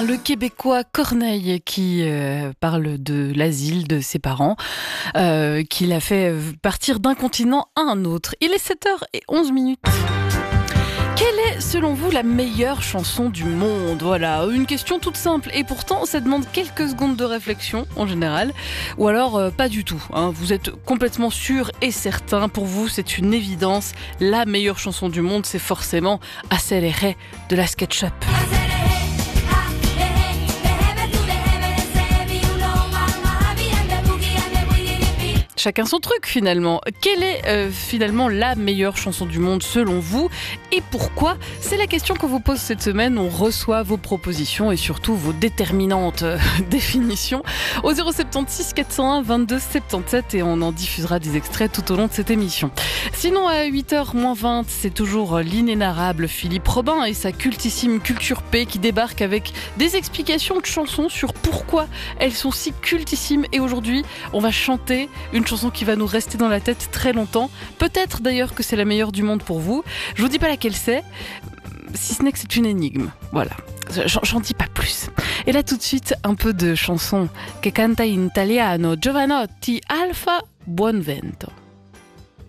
le Québécois Corneille qui parle de l'asile de ses parents, qui l'a fait partir d'un continent à un autre. Il est 7h11. Quelle est, selon vous, la meilleure chanson du monde ? Voilà, une question toute simple. Et pourtant, ça demande quelques secondes de réflexion, en général. Ou alors, pas du tout. Vous êtes complètement sûr et certain. Pour vous, c'est une évidence. La meilleure chanson du monde, c'est forcément Acelere de la SketchUp. Chacun son truc finalement. Quelle est finalement la meilleure chanson du monde selon vous et pourquoi ? C'est la question qu'on vous pose cette semaine. On reçoit vos propositions et surtout vos déterminantes définitions au 076 401 22 77 et on en diffusera des extraits tout au long de cette émission. Sinon à 8h20, c'est toujours l'inénarrable Philippe Robin et sa cultissime Culture P qui débarque avec des explications de chansons sur pourquoi elles sont si cultissimes et aujourd'hui on va chanter une chanson qui va nous rester dans la tête très longtemps. Peut-être d'ailleurs que c'est la meilleure du monde pour vous. Je vous dis pas laquelle c'est, si ce n'est que c'est une énigme. Voilà, j'en dis pas plus. Et là tout de suite, un peu de chanson que canta in italiano Giovanotti Alfa Buonvento.